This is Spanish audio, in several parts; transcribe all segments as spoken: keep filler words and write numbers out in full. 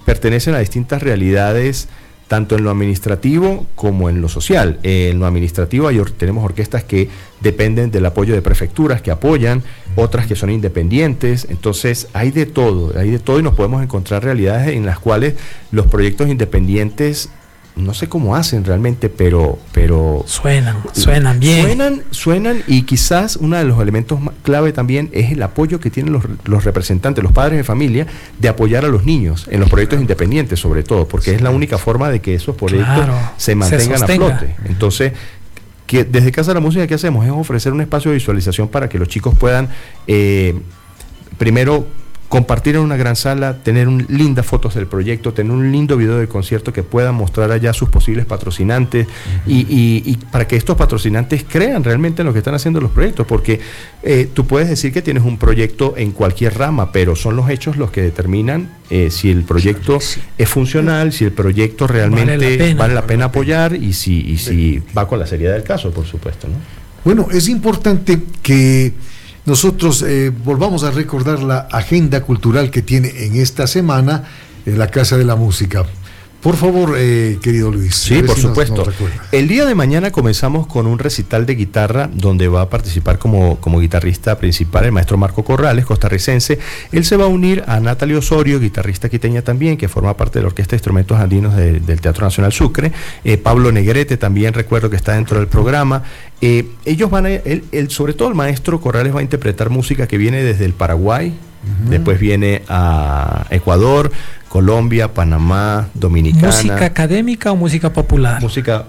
pertenecen a distintas realidades, tanto en lo administrativo como en lo social. Eh, en lo administrativo hay or- tenemos orquestas que dependen del apoyo de prefecturas que apoyan, otras que son independientes, entonces hay de todo, hay de todo y nos podemos encontrar realidades en las cuales los proyectos independientes, no sé cómo hacen realmente, pero... pero suenan, suenan bien. Suenan, suenan y quizás uno de los elementos clave también es el apoyo que tienen los, los representantes, los padres de familia, de apoyar a los niños en los proyectos independientes sobre todo, porque sí, es la única forma de que esos proyectos claro, se mantengan se a flote. Entonces, que desde Casa de la Música, ¿qué hacemos? Es ofrecer un espacio de visualización para que los chicos puedan, eh, primero, compartir en una gran sala, tener un, lindas fotos del proyecto, tener un lindo video del concierto que puedan mostrar allá a sus posibles patrocinantes uh-huh. y, y, y para que estos patrocinantes crean realmente en lo que están haciendo los proyectos, porque eh, tú puedes decir que tienes un proyecto en cualquier rama, pero son los hechos los que determinan eh, si el proyecto sí. es funcional, si el proyecto realmente vale la pena, vale la pena apoyar y si, y si va con la seriedad del caso, por supuesto, ¿no? Bueno, es importante que nosotros eh, volvamos a recordar la agenda cultural que tiene en esta semana en la Casa de la Música. Por favor, eh, querido Luis. Sí, por si supuesto. Nos, nos el día de mañana comenzamos con un recital de guitarra donde va a participar como, como guitarrista principal el maestro Marco Corrales, costarricense. Él se va a unir a Natalie Osorio, guitarrista quiteña también, que forma parte de la Orquesta de Instrumentos Andinos de, del Teatro Nacional Sucre. Eh, Pablo Negrete también recuerdo que está dentro del programa. Eh, ellos van a, él, él, sobre todo el maestro Corrales va a interpretar música que viene desde el Paraguay, uh-huh. después viene a Ecuador, Colombia, Panamá, Dominicana. ¿Música académica o música popular? Música,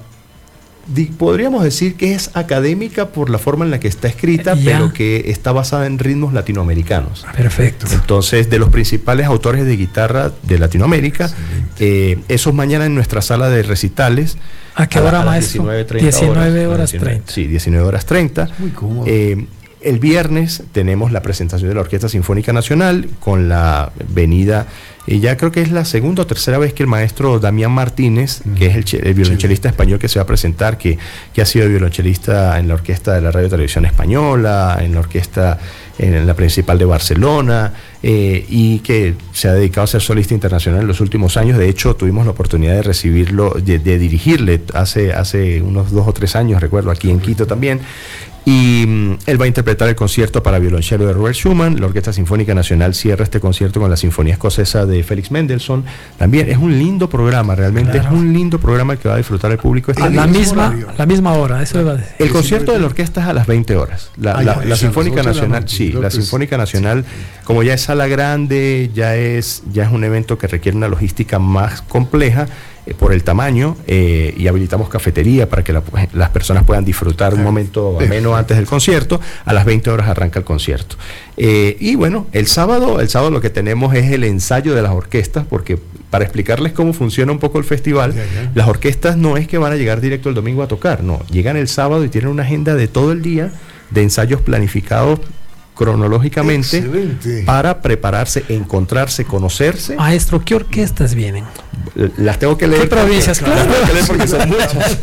di, podríamos decir que es académica por la forma en la que está escrita, ya. pero que está basada en ritmos latinoamericanos. Perfecto. Entonces, de los principales autores de guitarra de Latinoamérica, eh, esos mañana en nuestra sala de recitales. ¿A qué hora, maestro? diecinueve horas treinta. Sí, diecinueve horas treinta. Muy cómodo. Eh, El viernes tenemos la presentación de la Orquesta Sinfónica Nacional con la venida, y ya creo que es la segunda o tercera vez que el maestro Damián Martínez, uh-huh. que es el, el violonchelista sí. español que se va a presentar, que, que ha sido violonchelista en la Orquesta de la Radio y Televisión Española, en la Orquesta, en la Principal de Barcelona, eh, y que se ha dedicado a ser solista internacional en los últimos años. De hecho, tuvimos la oportunidad de recibirlo, de, de dirigirle hace, hace unos dos o tres años, recuerdo, aquí en Quito también. Y um, él va a interpretar el concierto para violonchelo de Robert Schumann. La Orquesta Sinfónica Nacional cierra este concierto con la Sinfonía Escocesa de Félix Mendelssohn. También es un lindo programa, realmente claro. es un lindo programa el que va a disfrutar el público. Este a la misma, la misma hora, eso va a decir. El concierto de la orquesta es a las veinte horas. La, ah, la, la, la Sinfónica Nacional, sí, la Sinfónica Nacional, como ya es sala grande, ya es, ya es un evento que requiere una logística más compleja. Eh, por el tamaño, eh, y habilitamos cafetería para que la, las personas puedan disfrutar un momento ameno antes del concierto. A las veinte horas arranca el concierto. Eh, y bueno, el sábado, el sábado lo que tenemos es el ensayo de las orquestas, porque para explicarles cómo funciona un poco el festival, ya, ya. las orquestas no es que van a llegar directo el domingo a tocar, no, llegan el sábado y tienen una agenda de todo el día de ensayos planificados cronológicamente. Excelente. Para prepararse, encontrarse, conocerse. Maestro, ¿qué orquestas vienen? Las tengo que leer. ¿Qué provincias? Porque, claro, las tengo que leer porque son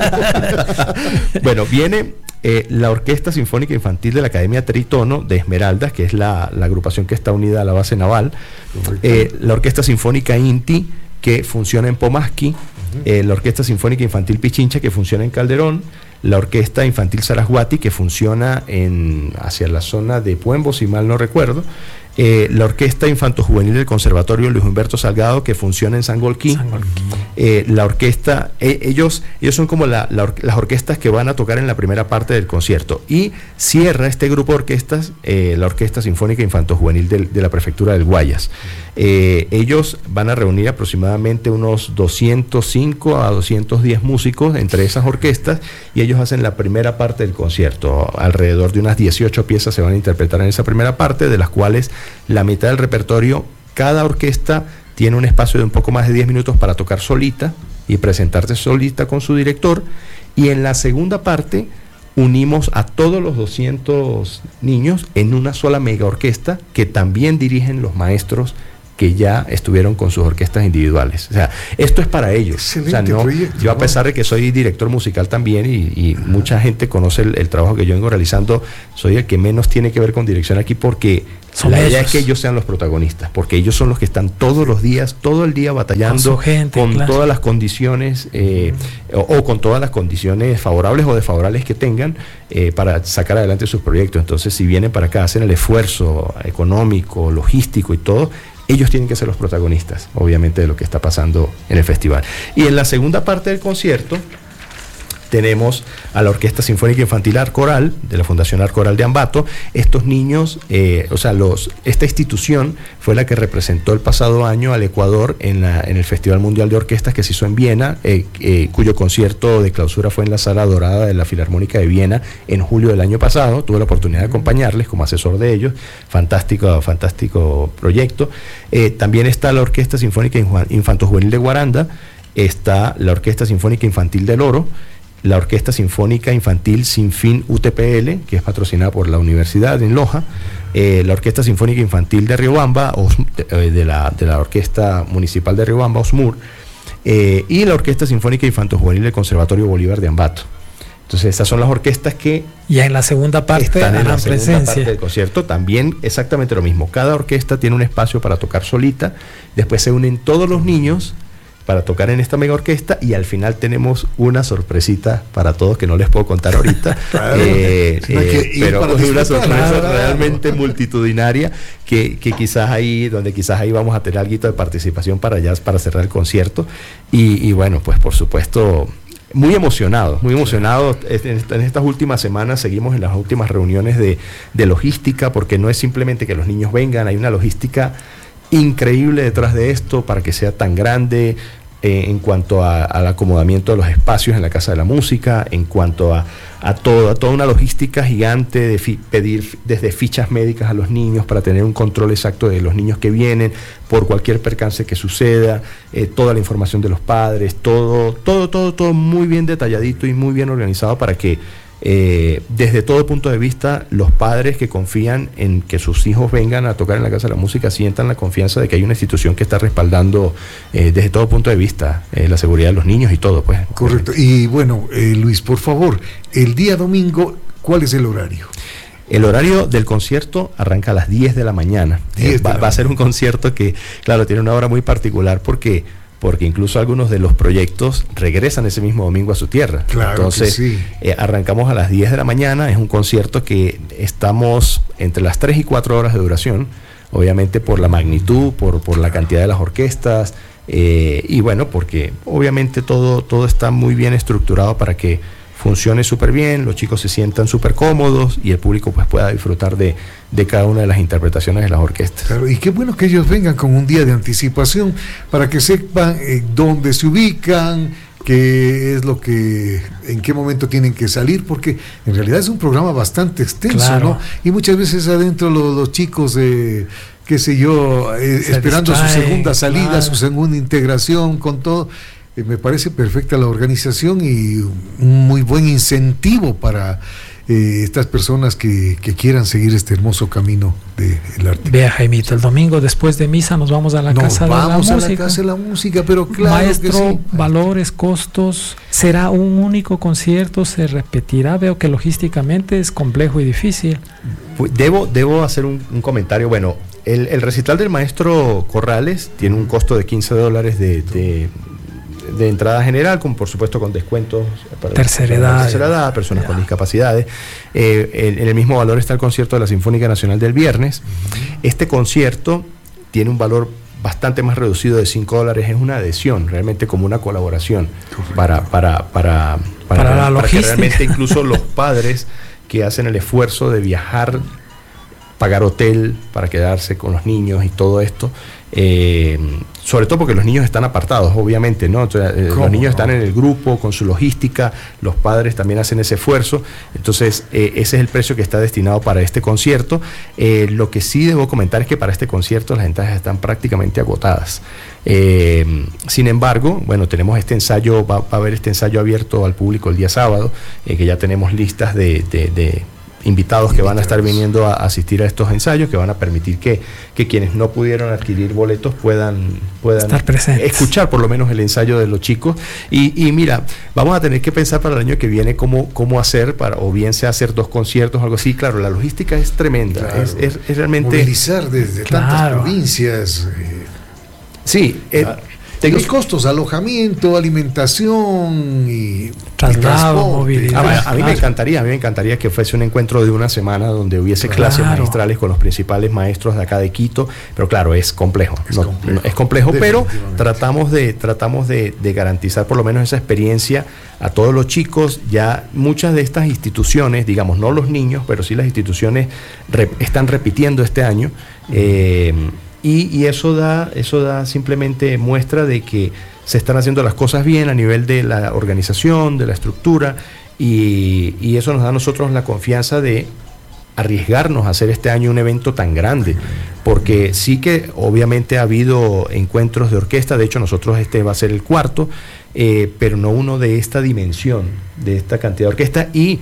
muchas. Bueno, viene eh, la Orquesta Sinfónica Infantil de la Academia Tritono de Esmeraldas, que es la, la agrupación que está unida a la base naval. Eh, la Orquesta Sinfónica Inti, que funciona en Pomasqui. Uh-huh. eh, la Orquesta Sinfónica Infantil Pichincha, que funciona en Calderón. La Orquesta Infantil Sarasguati, que funciona en, hacia la zona de Puembo, si mal no recuerdo. Eh, la Orquesta Infanto-Juvenil del Conservatorio Luis Humberto Salgado, que funciona en Sangolquí. Sangolquí. Eh, la orquesta, eh, ellos, ellos son como la, la or, las orquestas que van a tocar en la primera parte del concierto. Y cierra este grupo de orquestas, eh, la Orquesta Sinfónica Infanto-Juvenil de, de la Prefectura del Guayas. Eh, ellos van a reunir aproximadamente unos doscientos cinco a doscientos diez músicos entre esas orquestas, y ellos hacen la primera parte del concierto. Alrededor de unas dieciocho piezas se van a interpretar en esa primera parte, de las cuales la mitad del repertorio, cada orquesta tiene un espacio de un poco más de diez minutos para tocar solita y presentarse solita con su director, y en la segunda parte unimos a todos los doscientos niños en una sola mega orquesta que también dirigen los maestros que ya estuvieron con sus orquestas individuales. O sea, esto es para ellos. Excelente, o sea, no, proyecto, yo a pesar de que soy director musical también y, y mucha gente conoce el, el trabajo que yo vengo realizando, soy el que menos tiene que ver con dirección aquí porque son la ellos. idea es que ellos sean los protagonistas, porque ellos son los que están todos los días, todo el día batallando con, gente, con claro. todas las condiciones eh, o, o con todas las condiciones favorables o desfavorables que tengan eh, para sacar adelante sus proyectos. Entonces, si vienen para acá, hacen el esfuerzo económico, logístico y todo, ellos tienen que ser los protagonistas, obviamente, de lo que está pasando en el festival. Y en la segunda parte del concierto tenemos a la Orquesta Sinfónica Infantil Arcoral, de la Fundación Arcoral de Ambato. Estos niños, eh, o sea, los, esta institución fue la que representó el pasado año al Ecuador en, la, en el Festival Mundial de Orquestas que se hizo en Viena, eh, eh, cuyo concierto de clausura fue en la Sala Dorada de la Filarmónica de Viena en julio del año pasado. Tuve la oportunidad de acompañarles como asesor de ellos. Fantástico, fantástico proyecto. Eh, también está la Orquesta Sinfónica Infanto-Juvenil de Guaranda, está la Orquesta Sinfónica Infantil del Oro, la Orquesta Sinfónica Infantil Sin Fin U T P L, que es patrocinada por la Universidad en Loja, eh, la Orquesta Sinfónica Infantil de Riobamba, Os, de, de, la, de la Orquesta Municipal de Riobamba, OSMUR, eh, y la Orquesta Sinfónica Infanto-Juvenil del Conservatorio Bolívar de Ambato. Entonces, esas son las orquestas que ya en la segunda parte están en la presencia. segunda parte del concierto. También exactamente lo mismo. Cada orquesta tiene un espacio para tocar solita, después se unen todos los niños para tocar en esta mega orquesta y al final tenemos una sorpresita para todos que no les puedo contar ahorita, claro, eh, eh, pero es una sorpresa claro, realmente multitudinaria que, que quizás ahí, donde quizás ahí vamos a tener algo de participación para allá, para cerrar el concierto y, y bueno, pues por supuesto muy emocionados, muy emocionados. En, en estas últimas semanas seguimos en las últimas reuniones de, de logística, porque no es simplemente que los niños vengan, hay una logística increíble detrás de esto para que sea tan grande eh, en cuanto a, al acomodamiento de los espacios en la Casa de la Música, en cuanto a, a, todo, a toda una logística gigante de fi, pedir desde fichas médicas a los niños para tener un control exacto de los niños que vienen por cualquier percance que suceda, eh, toda la información de los padres, todo, todo, todo, todo muy bien detalladito y muy bien organizado para que Eh, desde todo punto de vista los padres que confían en que sus hijos vengan a tocar en la Casa de la Música sientan la confianza de que hay una institución que está respaldando eh, desde todo punto de vista eh, la seguridad de los niños y todo, pues. Correcto. Y bueno, eh, Luis, por favor, el día domingo, ¿cuál es el horario? El horario del concierto arranca a las diez de la mañana. Eh, va, va a ser un concierto que, claro, tiene una hora muy particular porque porque incluso algunos de los proyectos regresan ese mismo domingo a su tierra. Claro. Entonces, que sí. eh, arrancamos a las diez de la mañana, es un concierto que estamos entre las tres y cuatro horas de duración, obviamente por la magnitud, por, por la cantidad de las orquestas, eh, y bueno, porque obviamente todo, todo está muy bien estructurado para que funcione súper bien, los chicos se sientan súper cómodos y el público pues pueda disfrutar de, de cada una de las interpretaciones de las orquestas. Claro, y qué bueno que ellos vengan con un día de anticipación para que sepan eh, dónde se ubican, qué es lo que, en qué momento tienen que salir, porque en realidad es un programa bastante extenso, claro, ¿no? Y muchas veces adentro los, los chicos de... Eh, qué sé yo, eh, esperando distrae, su segunda salida, claro, su segunda integración con todo. Eh, me parece perfecta la organización y un muy buen incentivo para eh, estas personas que, que quieran seguir este hermoso camino del arte. Vea, Jaimito, el domingo después de misa nos vamos a la nos Casa de la Música. Vamos a la Casa de la Música, pero claro Maestro, que sí. valores, costos, ¿será un único concierto? ¿Se repetirá? Veo que logísticamente es complejo y difícil. Debo, debo hacer un, un comentario. Bueno, el, el recital del maestro Corrales tiene un costo de quince dólares de, de, de entrada general, con, por supuesto con descuentos para tercera edad, tercera edad, personas ya. con discapacidades. Eh, en, en el mismo valor está el concierto de la Sinfónica Nacional del viernes. Uh-huh. Este concierto tiene un valor bastante más reducido de cinco dólares, es una adhesión, realmente como una colaboración para, para, para, para, para, para, la para que realmente incluso los padres que hacen el esfuerzo de viajar, pagar hotel para quedarse con los niños y todo esto, eh, sobre todo porque los niños están apartados, obviamente, ¿no? Entonces, eh, los niños no? están en el grupo con su logística, los padres también hacen ese esfuerzo, entonces eh, ese es el precio que está destinado para este concierto. Eh, lo que sí debo comentar es que para este concierto las entradas están prácticamente agotadas. Eh, sin embargo, bueno, tenemos este ensayo, va, va a haber este ensayo abierto al público el día sábado, eh, que ya tenemos listas de, de, de invitados que van a estar viniendo a asistir a estos ensayos, que van a permitir que, que quienes no pudieron adquirir boletos puedan, puedan estar presentes, escuchar por lo menos el ensayo de los chicos. Y, y mira, vamos a tener que pensar para el año que viene cómo, cómo hacer, para, o bien sea hacer dos conciertos o algo así. Claro, la logística es tremenda, claro, es, es, es realmente... movilizar desde claro. tantas provincias. Eh, sí, eh, ah, los costos, alojamiento, alimentación y traslado, movilidad. A, a mí claro. me encantaría, a mí me encantaría que fuese un encuentro de una semana donde hubiese claro. clases magistrales con los principales maestros de acá de Quito, pero claro, es complejo, es no, complejo, no, es complejo pero tratamos de tratamos de, de garantizar por lo menos esa experiencia a todos los chicos. Ya muchas de estas instituciones, digamos, no los niños, pero sí las instituciones rep, están repitiendo este año. Eh, Y, y eso da, eso da simplemente muestra de que se están haciendo las cosas bien a nivel de la organización, de la estructura, y, y eso nos da a nosotros la confianza de arriesgarnos a hacer este año un evento tan grande, porque sí que obviamente ha habido encuentros de orquesta. De hecho nosotros este va a ser el cuarto, eh, pero no uno de esta dimensión, de esta cantidad de orquesta. Y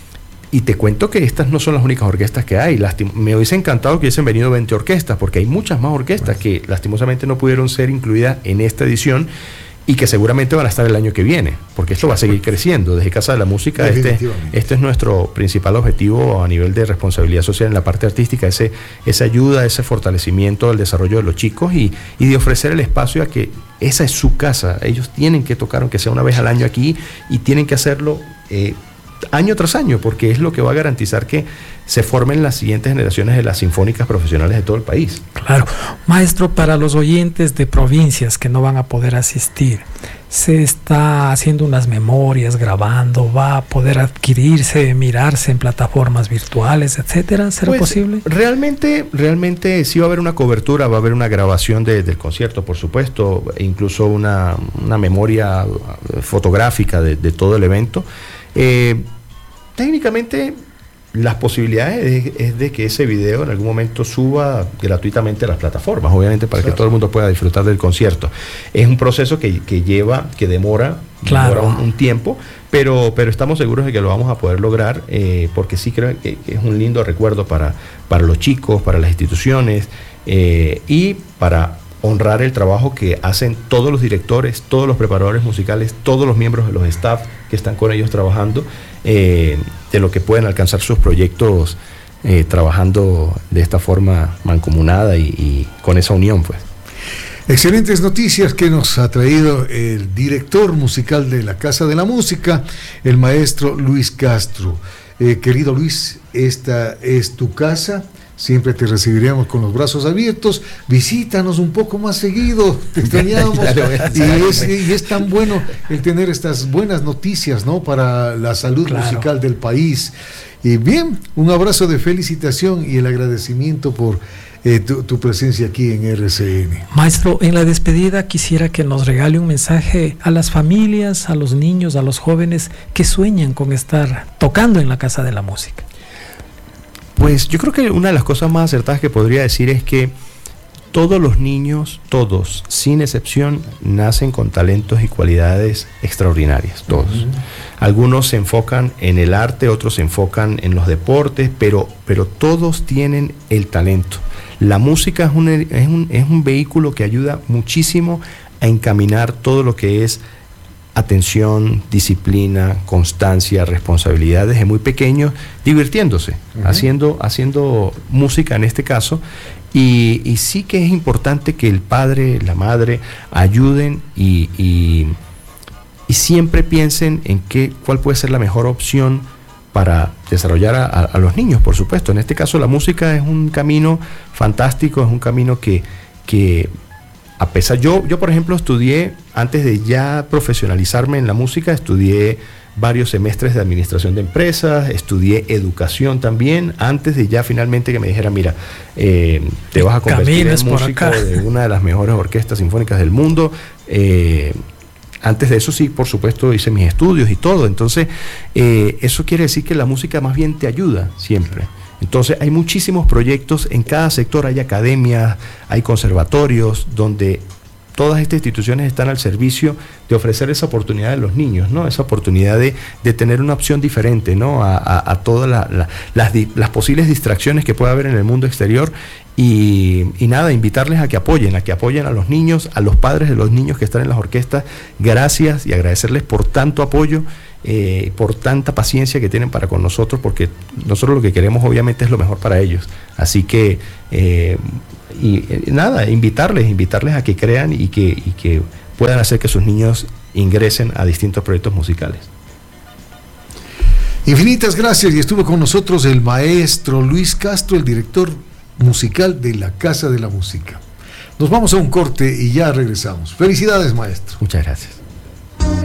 Y te cuento que estas no son las únicas orquestas que hay. Lastim- me hubiese encantado que hubiesen venido veinte orquestas, porque hay muchas más orquestas que lastimosamente no pudieron ser incluidas en esta edición y que seguramente van a estar el año que viene, porque esto va a seguir creciendo. Desde Casa de la Música, este, este es nuestro principal objetivo a nivel de responsabilidad social en la parte artística, ese, esa ayuda, ese fortalecimiento del desarrollo de los chicos y, y de ofrecer el espacio a que esa es su casa. Ellos tienen que tocar, aunque sea una vez al año aquí, y tienen que hacerlo eh, año tras año, porque es lo que va a garantizar que se formen las siguientes generaciones de las sinfónicas profesionales de todo el país. Claro. Maestro, para los oyentes de provincias que no van a poder asistir, se está haciendo unas memorias, grabando, va a poder adquirirse, mirarse en plataformas virtuales, etcétera. ¿Será pues, posible? Realmente, realmente sí va a haber una cobertura, va a haber una grabación de, del concierto, por supuesto, e incluso una, una memoria fotográfica de, de todo el evento. Eh, técnicamente las posibilidades es, es de que ese video en algún momento suba gratuitamente a las plataformas, obviamente para claro. que todo el mundo pueda disfrutar del concierto. Es un proceso que, que lleva, que demora, claro. demora un, un tiempo, pero, pero estamos seguros de que lo vamos a poder lograr, eh, porque sí creo que, que es un lindo recuerdo para, para los chicos, para las instituciones, eh, y para honrar el trabajo que hacen todos los directores, todos los preparadores musicales, todos los miembros de los staff que están con ellos trabajando, eh, de lo que pueden alcanzar sus proyectos eh, trabajando de esta forma mancomunada y, y con esa unión, pues. Excelentes noticias que nos ha traído el director musical de la Casa de la Música, el maestro Luis Castro. Eh, querido Luis, esta es tu casa. Siempre te recibiremos con los brazos abiertos. Visítanos un poco más seguido, te extrañamos. y, es, y es tan bueno el tener estas buenas noticias, ¿no?, para la salud claro. musical del país. Y bien, un abrazo de felicitación y el agradecimiento por eh, tu, tu presencia aquí en R C N. Maestro, en la despedida quisiera que nos regale un mensaje a las familias, a los niños, a los jóvenes que sueñan con estar tocando en la Casa de la Música. Pues yo creo que una de las cosas más acertadas que podría decir es que todos los niños, todos, sin excepción, nacen con talentos y cualidades extraordinarias, todos. Uh-huh. Algunos se enfocan en el arte, otros se enfocan en los deportes, pero, pero todos tienen el talento. La música es un, es un, es un vehículo que ayuda muchísimo a encaminar todo lo que es atención, disciplina, constancia, responsabilidad desde muy pequeños, divirtiéndose, uh-huh. haciendo, haciendo música en este caso, y, y sí que es importante que el padre, la madre ayuden y, y, y siempre piensen en qué, cuál puede ser la mejor opción para desarrollar a, a, a los niños, por supuesto. En este caso la música es un camino fantástico, es un camino que, que a pesar, yo, yo por ejemplo estudié, antes de ya profesionalizarme en la música, estudié varios semestres de administración de empresas, estudié educación también, antes de ya finalmente que me dijeran, mira, eh, te vas a convertir en músico de una de las mejores orquestas sinfónicas del mundo. Eh, antes de eso sí, por supuesto, hice mis estudios y todo. Entonces, eh, eso quiere decir que la música más bien te ayuda siempre. Entonces hay muchísimos proyectos en cada sector, hay academias, hay conservatorios donde todas estas instituciones están al servicio de ofrecer esa oportunidad a los niños, ¿no? Esa oportunidad de, de tener una opción diferente, ¿no? A, a, a todas la, la, las, di, las posibles distracciones que pueda haber en el mundo exterior. Y, y nada, invitarles a que apoyen, a que apoyen a los niños, a los padres de los niños que están en las orquestas. Gracias, y agradecerles por tanto apoyo, eh, por tanta paciencia que tienen para con nosotros, porque nosotros lo que queremos obviamente es lo mejor para ellos. Así que, eh, y, eh, nada, invitarles, invitarles a que crean y que, y que puedan hacer que sus niños ingresen a distintos proyectos musicales. Infinitas gracias, y estuvo con nosotros el maestro Luis Castro, el director musical de la Casa de la Música. Nos vamos a un corte y ya regresamos. Felicidades, maestro. Muchas gracias.